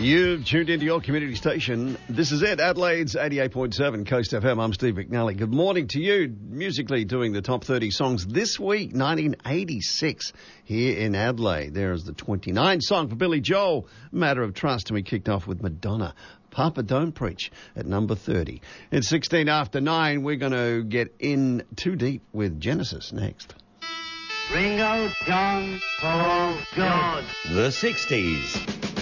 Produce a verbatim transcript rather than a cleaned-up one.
You've tuned into your community station. This is it, Adelaide's eighty-eight point seven Coast F M. I'm Steve McNally. Good morning to you. Musically doing the top thirty songs this week, nineteen eighty-six, here in Adelaide. There's the twenty-ninth song for Billy Joel, Matter of Trust. And we kicked off with Madonna, Papa Don't Preach, at number thirty. It's sixteen after nine. We're going to get in too deep with Genesis next. Ringo, John, Paul, George. The sixties.